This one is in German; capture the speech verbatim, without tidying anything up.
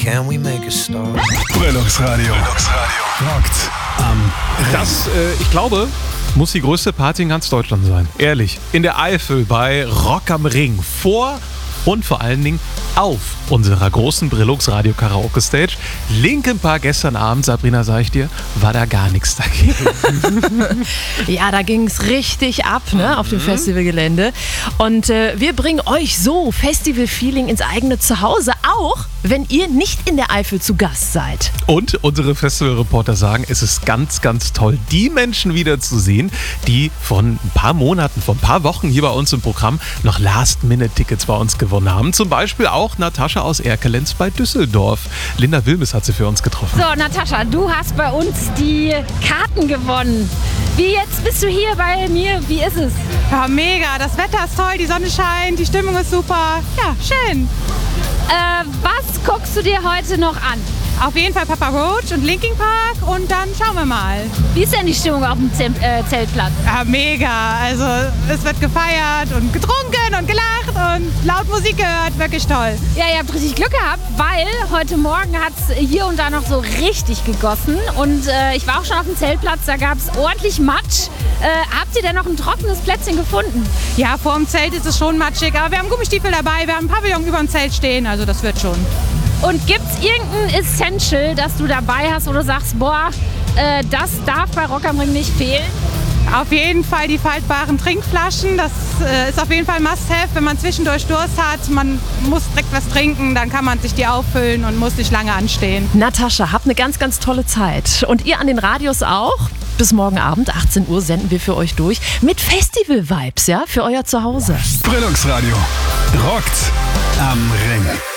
Can we make a start? Brillungsradio. Rockt am Ring. Das, äh, ich glaube, muss die größte Party in ganz Deutschland sein. Ehrlich. In der Eifel bei Rock am Ring. Vor und vor allen Dingen auf unserer großen Brillungsradio Karaoke Stage. Linkin Park gestern Abend, Sabrina, sag ich dir, war da gar nichts dagegen. Ja, da ging es richtig ab, ne, auf dem Festivalgelände. Und äh, wir bringen euch so Festival-Feeling ins eigene Zuhause, auch wenn ihr nicht in der Eifel zu Gast seid. Und unsere Festivalreporter sagen, es ist ganz, ganz toll, die Menschen wiederzusehen, die vor ein paar Monaten, vor ein paar Wochen hier bei uns im Programm noch Last-Minute-Tickets bei uns gewonnen haben. Zum Beispiel auch Natascha aus Erkelenz bei Düsseldorf. Linda Wilmes hat sie für uns getroffen. So, Natascha, du hast bei uns die Karten gewonnen. Wie jetzt bist du hier bei mir? Wie ist es? Ja, mega. Das Wetter ist toll, die Sonne scheint, die Stimmung ist super. Ja, schön. Äh, was guckst du dir heute noch an? Auf jeden Fall Papa Roach und Linkin Park und dann schauen wir mal. Wie ist denn die Stimmung auf dem Zelt, äh, Zeltplatz? Ja, mega. Also es wird gefeiert und getrunken und gelacht und laut Musik gehört. Wirklich toll. Ja, ihr habt richtig Glück gehabt, weil heute Morgen hat es hier und da noch so richtig gegossen. Und äh, ich war auch schon auf dem Zeltplatz, da gab es ordentlich Matsch. Äh, habt ihr denn noch ein trockenes Plätzchen gefunden? Ja, vor dem Zelt ist es schon matschig, aber wir haben Gummistiefel dabei, wir haben einen Pavillon über dem Zelt stehen, also das wird schon. Und gibt es irgendein Essential, das du dabei hast, wo du sagst, boah, äh, das darf bei Rock am Ring nicht fehlen? Auf jeden Fall die faltbaren Trinkflaschen. Das äh, ist auf jeden Fall Must-have, wenn man zwischendurch Durst hat. Man muss direkt was trinken, dann kann man sich die auffüllen und muss nicht lange anstehen. Natascha, habt eine ganz, ganz tolle Zeit. Und ihr an den Radios auch. Bis morgen Abend, achtzehn Uhr, senden wir für euch durch mit Festival-Vibes, ja, für euer Zuhause. Brillungsradio. Rockt am Ring.